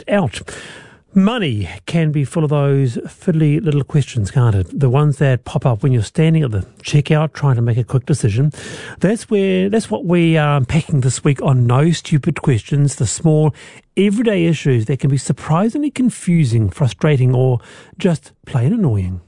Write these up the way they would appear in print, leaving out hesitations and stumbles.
out. Money can be full of those fiddly little questions, can't it? The ones that pop up when you're standing at the checkout trying to make a quick decision. That's what we are unpacking this week on No Stupid Questions, the small everyday issues that can be surprisingly confusing, frustrating, or just plain annoying.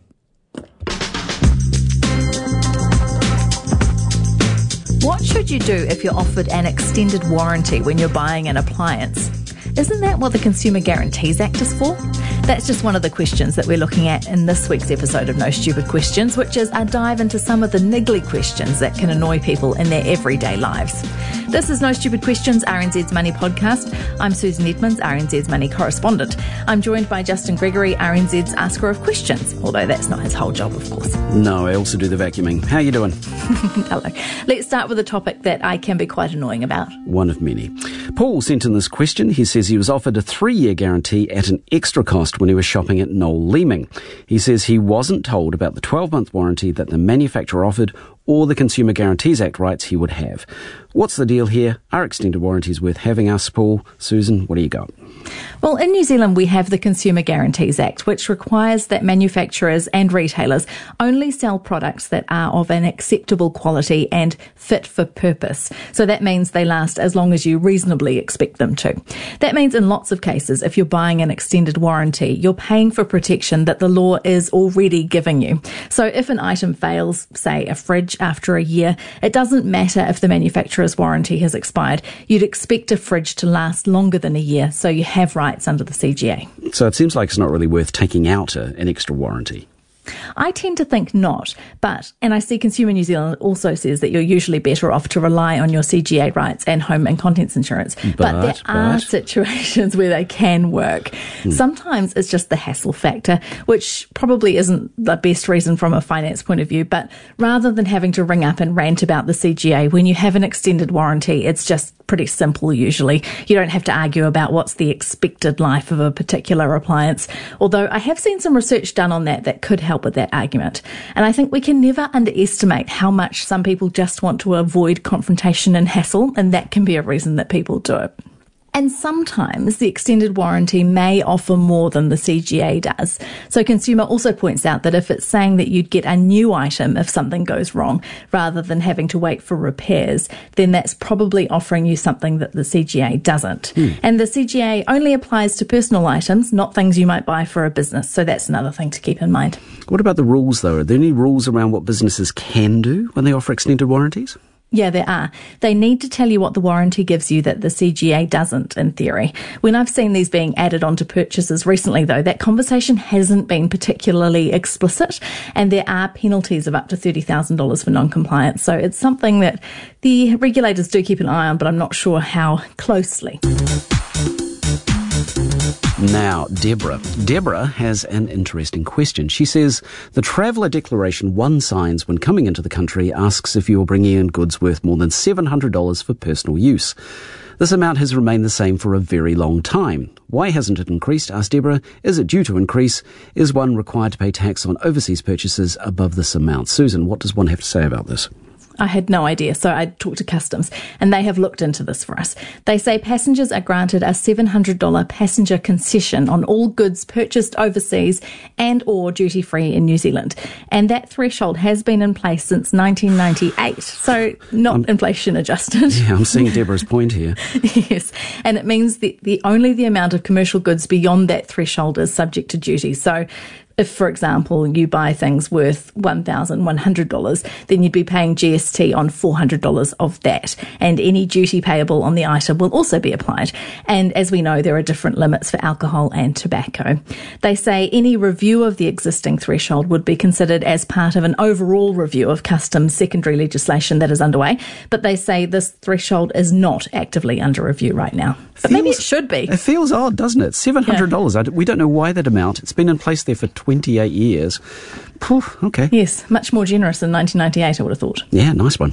What should you do if you're offered an extended warranty when you're buying an appliance? Isn't that what the Consumer Guarantees Act is for? That's just one of the questions that we're looking at in this week's episode of No Stupid Questions, which is a dive into some of the niggly questions that can annoy people in their everyday lives. This is No Stupid Questions, RNZ's Money podcast. I'm Susan Edmonds, RNZ's Money correspondent. I'm joined by Justin Gregory, RNZ's Asker of Questions, although that's not his whole job, of course. No, I also do the vacuuming. How are you doing? Hello. Let's start with a topic that I can be quite annoying about. One of many. Paul sent in this question. He says he was offered a 3-year guarantee at an extra cost when he was shopping at Noel Leeming. He says he wasn't told about the 12-month warranty that the manufacturer offered or the Consumer Guarantees Act rights he would have. What's the deal here? Are extended warranties worth having us, Paul? Susan, what do you got? Well, in New Zealand, we have the Consumer Guarantees Act, which requires that manufacturers and retailers only sell products that are of an acceptable quality and fit for purpose. So that means they last as long as you reasonably expect them to. That means in lots of cases, if you're buying an extended warranty, you're paying for protection that the law is already giving you. So if an item fails, say a fridge, after a year, it doesn't matter if the manufacturer's warranty has expired. You'd expect a fridge to last longer than a year, so you have rights under the CGA. So it seems like it's not really worth taking out an extra warranty. I tend to think not, and I see Consumer New Zealand also says that you're usually better off to rely on your CGA rights and home and contents insurance. But there are situations where they can work. Sometimes it's just the hassle factor, which probably isn't the best reason from a finance point of view, but rather than having to ring up and rant about the CGA, when you have an extended warranty, it's just pretty simple usually. You don't have to argue about what's the expected life of a particular appliance, although I have seen some research done on that could help with that argument. And I think we can never underestimate how much some people just want to avoid confrontation and hassle, and that can be a reason that people do it. And sometimes the extended warranty may offer more than the CGA does. So Consumer also points out that if it's saying that you'd get a new item if something goes wrong, rather than having to wait for repairs, then that's probably offering you something that the CGA doesn't. And the CGA only applies to personal items, not things you might buy for a business. So that's another thing to keep in mind. What about the rules, though? Are there any rules around what businesses can do when they offer extended warranties? Yeah, there are. They need to tell you what the warranty gives you that the CGA doesn't, in theory. When I've seen these being added onto purchases recently, though, that conversation hasn't been particularly explicit, and there are penalties of up to $30,000 for non-compliance. So it's something that the regulators do keep an eye on, but I'm not sure how closely. Now, Deborah has an interesting question. She says, the Traveller Declaration 1 signs when coming into the country asks if you're bringing in goods worth more than $700 for personal use. This amount has remained the same for a very long time. Why hasn't it increased? Asked Deborah. Is it due to increase? Is one required to pay tax on overseas purchases above this amount? Susan, what does one have to say about this? I had no idea, so I talked to Customs, and they have looked into this for us. They say passengers are granted a $700 passenger concession on all goods purchased overseas and or duty-free in New Zealand. And that threshold has been in place since 1998, so not inflation adjusted. Yeah, I'm seeing Deborah's point here. Yes, and it means only the amount of commercial goods beyond that threshold is subject to duty. So if, for example, you buy things worth $1,100, then you'd be paying GST on $400 of that. And any duty payable on the item will also be applied. And as we know, there are different limits for alcohol and tobacco. They say any review of the existing threshold would be considered as part of an overall review of customs secondary legislation that is underway. But they say this threshold is not actively under review right now. But maybe it should be. It feels odd, doesn't it? $700. Yeah. We don't know why that amount. It's been in place there for 28 years. Poof, okay. Yes, much more generous than 1998, I would have thought. Yeah, nice one.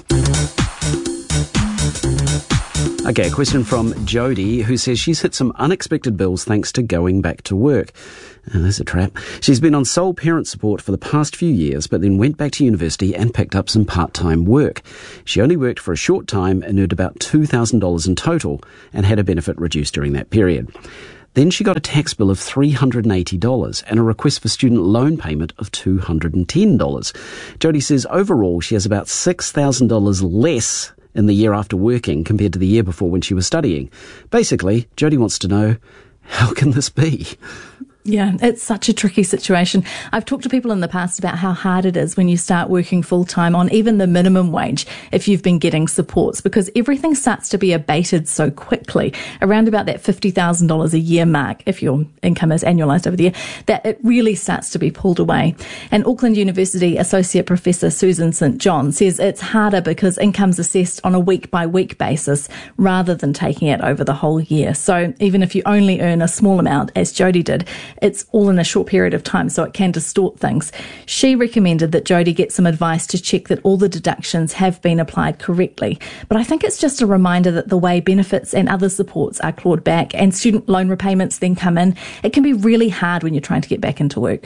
Okay, a question from Jodie, who says she's hit some unexpected bills thanks to going back to work. Oh, there's a trap. She's been on sole parent support for the past few years, but then went back to university and picked up some part-time work. She only worked for a short time and earned about $2,000 in total and had a benefit reduced during that period. Then she got a tax bill of $380 and a request for student loan payment of $210. Jody says overall she has about $6,000 less in the year after working compared to the year before when she was studying. Basically, Jody wants to know, how can this be? Yeah, it's such a tricky situation. I've talked to people in the past about how hard it is when you start working full-time on even the minimum wage if you've been getting supports, because everything starts to be abated so quickly, around about that $50,000 a year mark, if your income is annualised over the year, that it really starts to be pulled away. And Auckland University Associate Professor Susan St John says it's harder because income's assessed on a week-by-week basis rather than taking it over the whole year. So even if you only earn a small amount, as Jody did, it's all in a short period of time, so it can distort things. She recommended that Jody get some advice to check that all the deductions have been applied correctly. But I think it's just a reminder that the way benefits and other supports are clawed back and student loan repayments then come in, it can be really hard when you're trying to get back into work.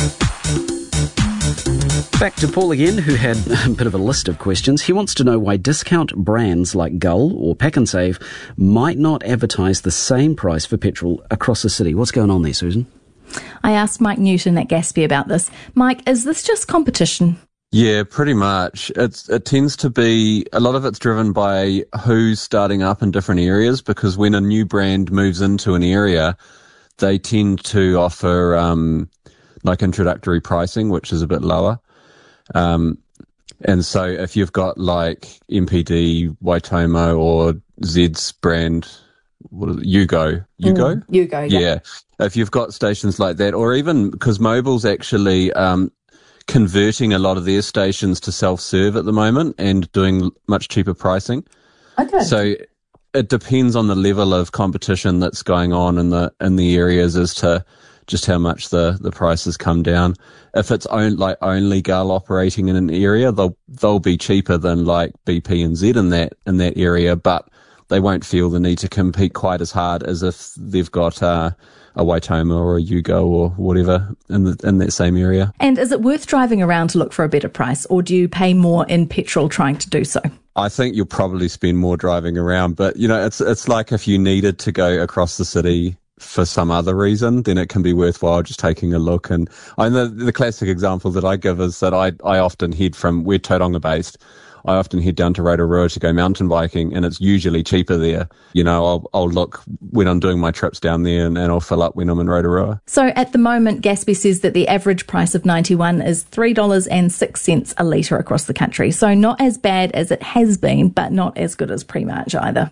Back to Paul again, who had a bit of a list of questions. He wants to know why discount brands like Gull or Pack and Save might not advertise the same price for petrol across the city. What's going on there, Susan? I asked Mike Newton at Gaspy about this. Mike, is this just competition? Yeah, pretty much. It tends to be, a lot of it's driven by who's starting up in different areas, because when a new brand moves into an area, they tend to offer like introductory pricing, which is a bit lower. And so if you've got like MPD, Waitomo, or Zed's brand, what is it? Yugo, yeah. If you've got stations like that, or even because Mobil's actually converting a lot of their stations to self-serve at the moment and doing much cheaper pricing. Okay. So it depends on the level of competition that's going on in the areas as to just how much the prices come down. If it's only Gull operating in an area, they'll be cheaper than like BP and Z in that area, but they won't feel the need to compete quite as hard as if they've got a Waitomo or a Yugo or whatever in that same area. And is it worth driving around to look for a better price, or do you pay more in petrol trying to do so? I think you'll probably spend more driving around, but it's like if you needed to go across the city for some other reason, then it can be worthwhile just taking a look. And the classic example that I give is that I often head from, we're Tauranga based, I often head down to Rotorua to go mountain biking, and it's usually cheaper there. I'll look when I'm doing my trips down there, and I'll fill up when I'm in Rotorua. So at the moment, Gaspy says that the average price of 91 is $3.06 a litre across the country. So not as bad as it has been, but not as good as pre-March either.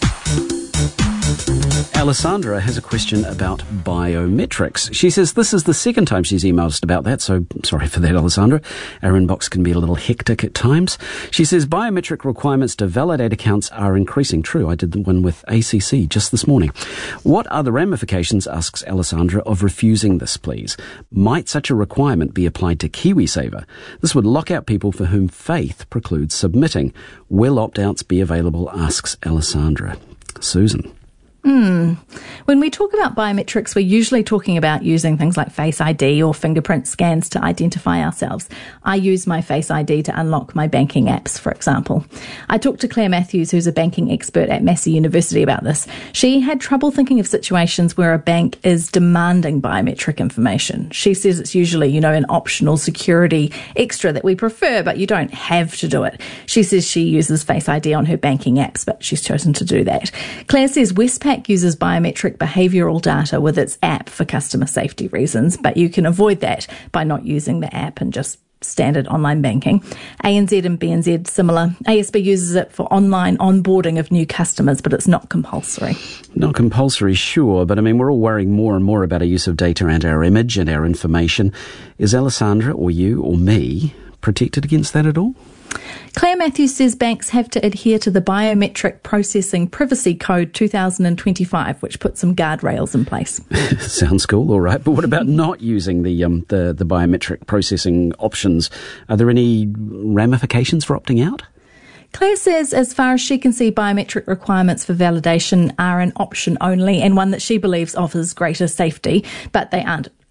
Alessandra has a question about biometrics. She says this is the second time she's emailed us about that, so sorry for that, Alessandra. Our inbox can be a little hectic at times. She says biometric requirements to validate accounts are increasing. True, I did the one with ACC just this morning. What are the ramifications, asks Alessandra, of refusing this, please? Might such a requirement be applied to KiwiSaver? This would lock out people for whom faith precludes submitting. Will opt-outs be available, asks Alessandra. Susan. When we talk about biometrics, we're usually talking about using things like Face ID or fingerprint scans to identify ourselves. I use my Face ID to unlock my banking apps, for example. I talked to Claire Matthews, who's a banking expert at Massey University, about this. She had trouble thinking of situations where a bank is demanding biometric information. She says it's usually, an optional security extra that we prefer, but you don't have to do it. She says she uses Face ID on her banking apps, but she's chosen to do that. Claire says Westpac uses biometric behavioural data with its app for customer safety reasons, but you can avoid that by not using the app and just standard online banking. ANZ and BNZ similar. ASB uses it for online onboarding of new customers, but it's not compulsory. Not compulsory, sure, but we're all worrying more and more about our use of data and our image and our information. Is Alessandra or you or me protected against that at all? Claire Matthews says banks have to adhere to the Biometric Processing Privacy Code 2025, which puts some guardrails in place. Sounds cool, all right. But what about not using the biometric processing options? Are there any ramifications for opting out? Claire says, as far as she can see, biometric requirements for validation are an option only and one that she believes offers greater safety, but they aren't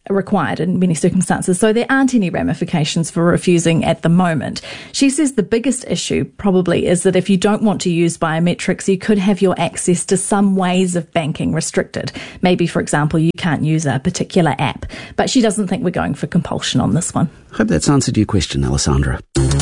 required in many circumstances, so there aren't any ramifications for refusing at the moment. She says the biggest issue probably is that if you don't want to use biometrics, you could have your access to some ways of banking restricted. Maybe, for example, you can't use a particular app. But she doesn't think we're going for compulsion on this one. Hope that's answered your question, Alessandra.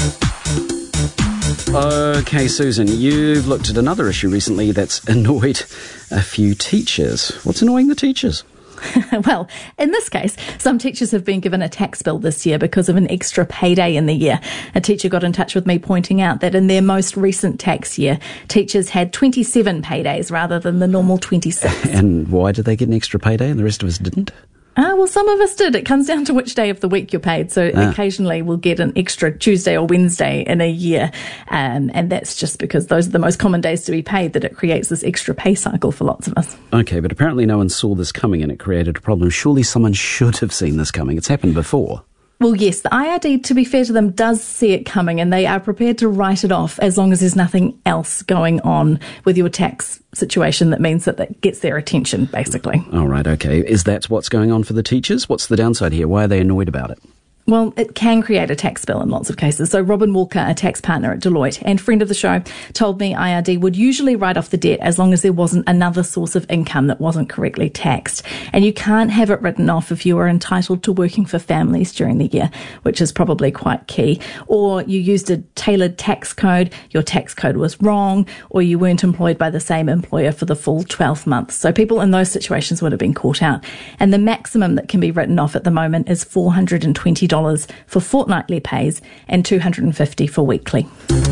Okay, Susan, you've looked at another issue recently that's annoyed a few teachers. What's annoying the teachers? Well, in this case, some teachers have been given a tax bill this year because of an extra payday in the year. A teacher got in touch with me pointing out that in their most recent tax year, teachers had 27 paydays rather than the normal 26. And why did they get an extra payday and the rest of us didn't? Well, some of us did. It comes down to which day of the week you're paid. So occasionally we'll get an extra Tuesday or Wednesday in a year. And that's just because those are the most common days to be paid, that it creates this extra pay cycle for lots of us. Okay, but apparently no one saw this coming and it created a problem. Surely someone should have seen this coming. It's happened before. Well, yes, the IRD, to be fair to them, does see it coming and they are prepared to write it off as long as there's nothing else going on with your tax situation that means that gets their attention, basically. All right, okay. Is that what's going on for the teachers? What's the downside here? Why are they annoyed about it? Well, it can create a tax bill in lots of cases. So Robin Walker, a tax partner at Deloitte and friend of the show, told me IRD would usually write off the debt as long as there wasn't another source of income that wasn't correctly taxed. And you can't have it written off if you are entitled to working for families during the year, which is probably quite key. Or you used a tailored tax code, your tax code was wrong, or you weren't employed by the same employer for the full 12 months. So people in those situations would have been caught out. And the maximum that can be written off at the moment is $420 for fortnightly pays and $250 for weekly.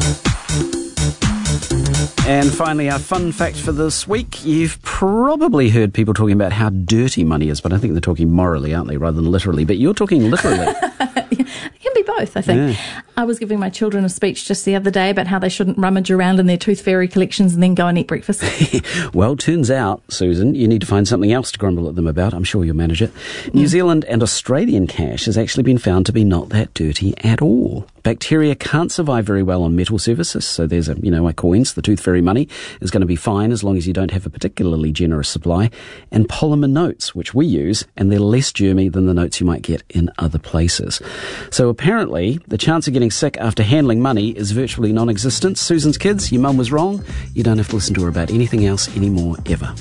And finally, our fun fact for this week. You've probably heard people talking about how dirty money is, but I think they're talking morally, aren't they, rather than literally. But you're talking literally. It can be both, I think. Yeah. I was giving my children a speech just the other day about how they shouldn't rummage around in their Tooth Fairy collections and then go and eat breakfast. Well, turns out, Susan, you need to find something else to grumble at them about. I'm sure you'll manage it. New Zealand and Australian cash has actually been found to be not that dirty at all. Bacteria can't survive very well on metal surfaces, so there's a coins, the Tooth Fairy money, is going to be fine as long as you don't have a particularly generous supply. And polymer notes, which we use, and they're less germy than the notes you might get in other places. So apparently, the chance of getting sick after handling money is virtually non-existent. Susan's kids, your mum was wrong. You don't have to listen to her about anything else anymore, ever.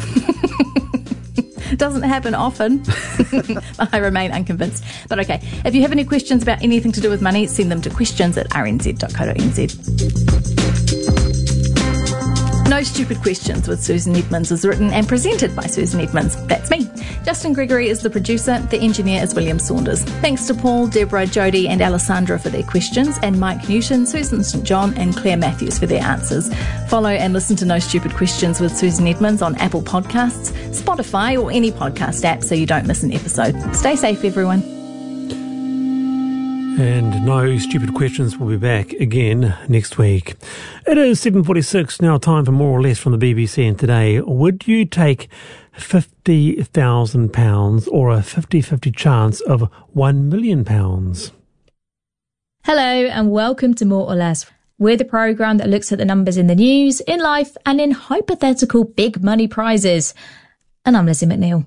Doesn't happen often. I remain unconvinced. But okay, if you have any questions about anything to do with money, send them to questions@rnz.co.nz. No Stupid Questions with Susan Edmonds is written and presented by Susan Edmonds. That's me. Justin Gregory is the producer. The engineer is William Saunders. Thanks to Paul, Deborah, Jodie and Alessandra for their questions, and Mike Newton, Susan St John and Claire Matthews for their answers. Follow and listen to No Stupid Questions with Susan Edmonds on Apple Podcasts, Spotify or any podcast app so you don't miss an episode. Stay safe, everyone. And No Stupid Questions will be back again next week. It is 7:46, now time for More or Less from the BBC. And today, would you take £50,000 or a 50-50 chance of £1 million? Hello and welcome to More or Less. We're the programme that looks at the numbers in the news, in life and in hypothetical big money prizes. And I'm Lizzie McNeil.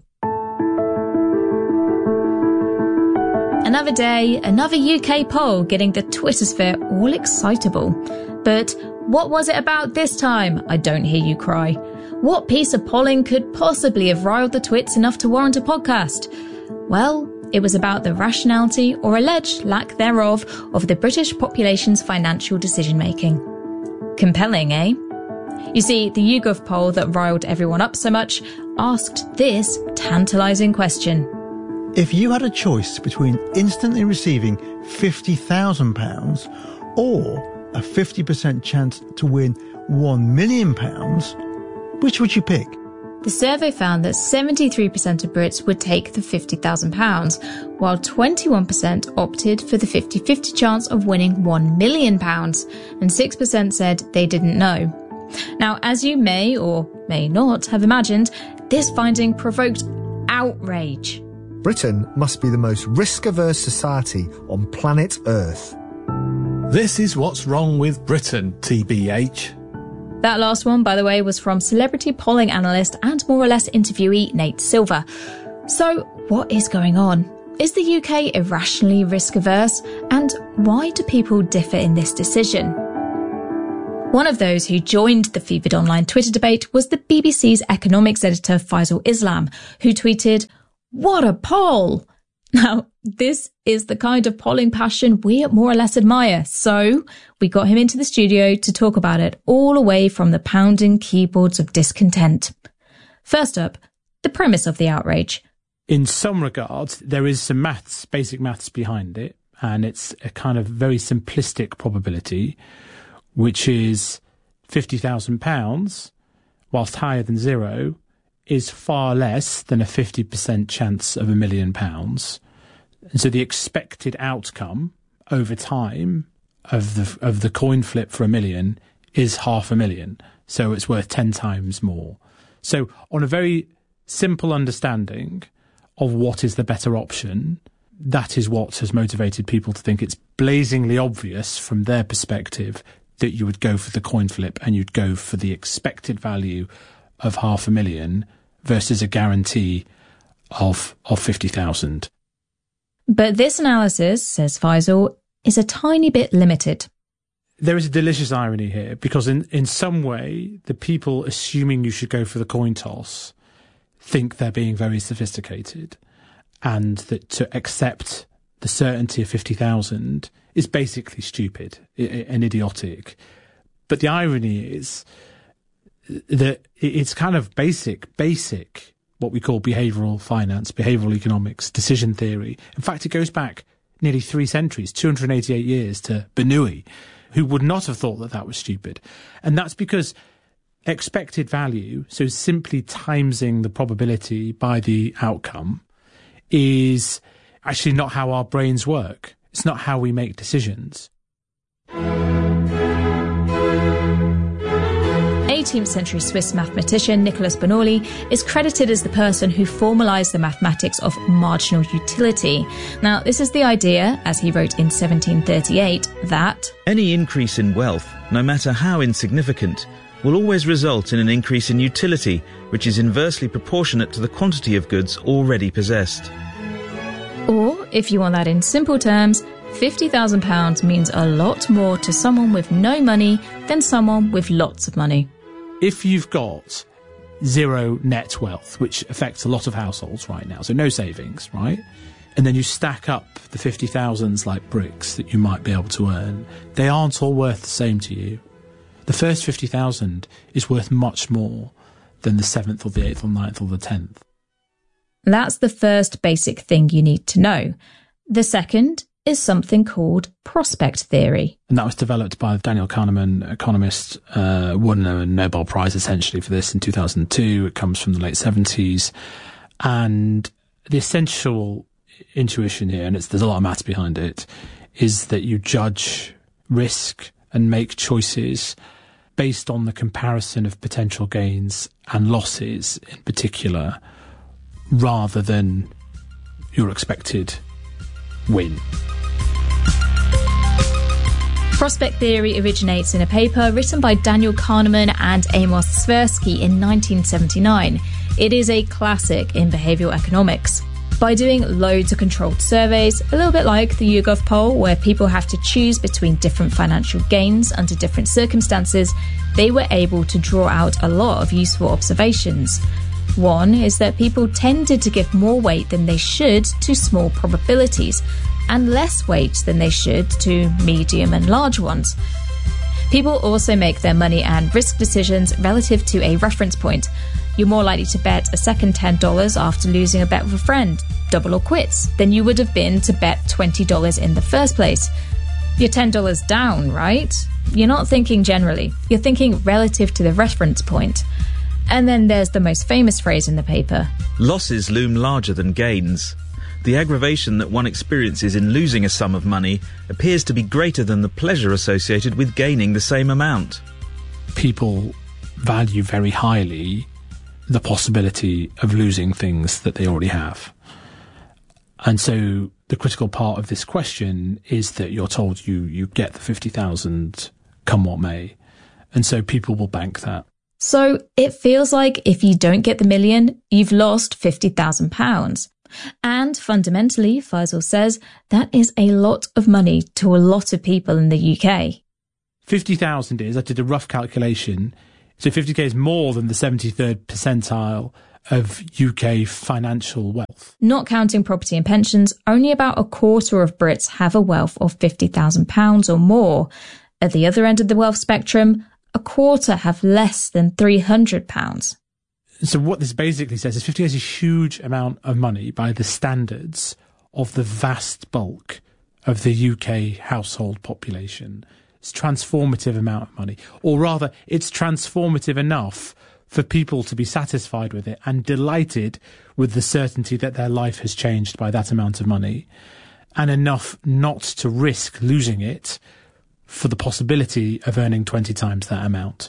Another day, another UK poll getting the Twittersphere all excitable. But what was it about this time? I don't hear you cry. What piece of polling could possibly have riled the twits enough to warrant a podcast? Well, it was about the rationality or alleged lack thereof of the British population's financial decision-making. Compelling, eh? You see, the YouGov poll that riled everyone up so much asked this tantalising question. If you had a choice between instantly receiving £50,000 or a 50% chance to win £1 million, which would you pick? The survey found that 73% of Brits would take the £50,000, while 21% opted for the 50-50 chance of winning £1 million, and 6% said they didn't know. Now, as you may or may not have imagined, this finding provoked outrage. Britain must be the most risk-averse society on planet Earth. This is what's wrong with Britain, TBH. That last one, by the way, was from celebrity polling analyst and More or Less interviewee Nate Silver. So, what is going on? Is the UK irrationally risk-averse? And why do people differ in this decision? One of those who joined the Fevered Online Twitter debate was the BBC's economics editor Faisal Islam, who tweeted, "What a poll!" Now, this is the kind of polling passion we more or less admire, so we got him into the studio to talk about it all away from the pounding keyboards of discontent. First up, the premise of the outrage. In some regards, there is some basic maths behind it, and it's a kind of very simplistic probability, which is £50,000, whilst higher than zero, is far less than a 50% chance of £1 million. And so the expected outcome over time of the coin flip for $1 million is $500,000. So it's worth 10 times more. So on a very simple understanding of what is the better option, that is what has motivated people to think it's blazingly obvious from their perspective that you would go for the coin flip and you'd go for the expected value of $500,000 versus a guarantee of 50,000. But this analysis, says Faisal, is a tiny bit limited. There is a delicious irony here, because in some way, the people assuming you should go for the coin toss think they're being very sophisticated, and that to accept the certainty of 50,000 is basically stupid and idiotic. But the irony is that it's kind of basic, what we call behavioural finance, behavioural economics, decision theory. In fact, it goes back nearly 3 centuries, 288 years, to Bernoulli, who would not have thought that that was stupid. And that's because expected value, so simply timesing the probability by the outcome, is actually not how our brains work. It's not how we make decisions. 18th century Swiss mathematician Nicolas Bernoulli is credited as the person who formalised the mathematics of marginal utility. Now, this is the idea, as he wrote in 1738, that any increase in wealth, no matter how insignificant, will always result in an increase in utility, which is inversely proportionate to the quantity of goods already possessed. Or, if you want that in simple terms, £50,000 means a lot more to someone with no money than someone with lots of money. If you've got zero net wealth, which affects a lot of households right now, so no savings, right? And then you stack up the 50,000s like bricks that you might be able to earn, they aren't all worth the same to you. The first 50,000 is worth much more than the 7th or the 8th or 9th or the 10th. That's the first basic thing you need to know. The second is something called prospect theory. And that was developed by Daniel Kahneman, economist, won a Nobel Prize essentially for this in 2002. It comes from the late 70s. And the essential intuition here, and there's a lot of maths behind it, is that you judge risk and make choices based on the comparison of potential gains and losses in particular, rather than your expected win. Prospect theory originates in a paper written by Daniel Kahneman and Amos Tversky in 1979. It is a classic in behavioural economics. By doing loads of controlled surveys, a little bit like the YouGov poll, where people have to choose between different financial gains under different circumstances, they were able to draw out a lot of useful observations. One is that people tended to give more weight than they should to small probabilities, and less weight than they should to medium and large ones. People also make their money and risk decisions relative to a reference point. You're more likely to bet a second $10 after losing a bet with a friend, double or quits, than you would have been to bet $20 in the first place. You're $10 down, right? You're not thinking generally. You're thinking relative to the reference point. And then there's the most famous phrase in the paper. Losses loom larger than gains. The aggravation that one experiences in losing a sum of money appears to be greater than the pleasure associated with gaining the same amount. People value very highly the possibility of losing things that they already have. And so the critical part of this question is that you're told you get the 50,000 come what may. And so people will bank that. So it feels like if you don't get the million, you've lost £50,000. And fundamentally, Faisal says, that is a lot of money to a lot of people in the UK. 50,000 is, I did a rough calculation, so 50k is more than the 73rd percentile of UK financial wealth. Not counting property and pensions, only about a quarter of Brits have a wealth of £50,000 or more. At the other end of the wealth spectrum, a quarter have less than £300. So what this basically says is 50k is a huge amount of money by the standards of the vast bulk of the UK household population. It's a transformative amount of money. Or rather, it's transformative enough for people to be satisfied with it and delighted with the certainty that their life has changed by that amount of money, and enough not to risk losing it for the possibility of earning 20 times that amount.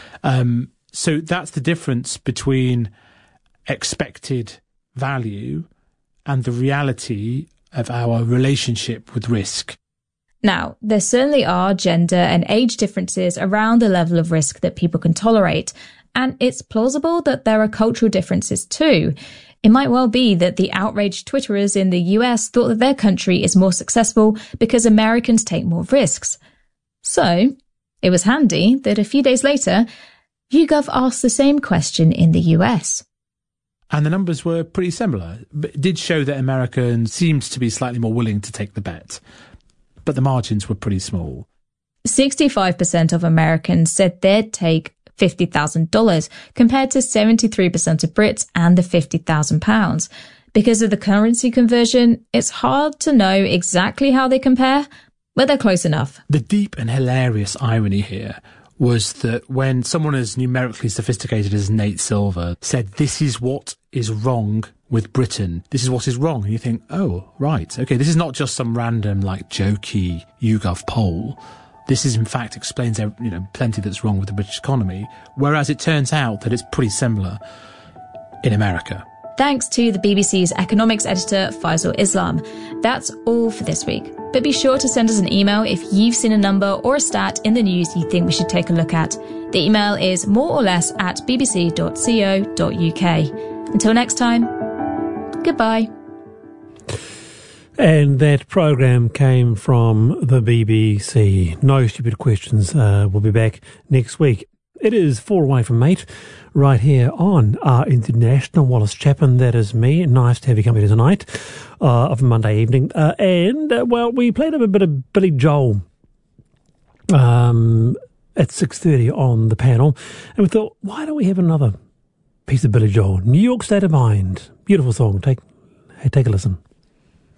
So that's the difference between expected value and the reality of our relationship with risk. Now, there certainly are gender and age differences around the level of risk that people can tolerate, and it's plausible that there are cultural differences too. It might well be that the outraged Twitterers in the US thought that their country is more successful because Americans take more risks. So, it was handy that a few days later, YouGov asked the same question in the US. And the numbers were pretty similar. But it did show that Americans seemed to be slightly more willing to take the bet. But the margins were pretty small. 65% of Americans said they'd take $50,000, compared to 73% of Brits and the £50,000. Because of the currency conversion, it's hard to know exactly how they compare, but they're close enough. The deep and hilarious irony here was that when someone as numerically sophisticated as Nate Silver said, this is what is wrong with Britain, this is what is wrong, and you think, oh, right, okay, this is not just some random, like, jokey YouGov poll. This is, in fact, explains, plenty that's wrong with the British economy, whereas it turns out that it's pretty similar in America. Thanks to the BBC's economics editor, Faisal Islam. That's all for this week. But be sure to send us an email if you've seen a number or a stat in the news you think we should take a look at. The email is moreorless@bbc.co.uk. Until next time, goodbye. And that program came from the BBC. No Stupid Questions. We'll be back next week. It is 4 away from 8, right here on our International. Wallace Chapman, that is me. Nice to have you company tonight of a Monday evening. Well, we played a bit of Billy Joel at 6:30 on the panel. And we thought, why don't we have another piece of Billy Joel? New York State of Mind. Beautiful song. Take a listen.